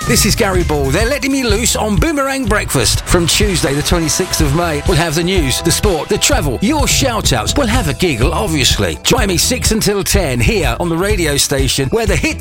This is Gary Ball. They're letting me loose on Boomerang Breakfast. From Tuesday the 26th of May, we'll have the news, the sport, the travel, your shout-outs. We'll have a giggle, obviously. Join me 6 until 10 here on the radio station where the hit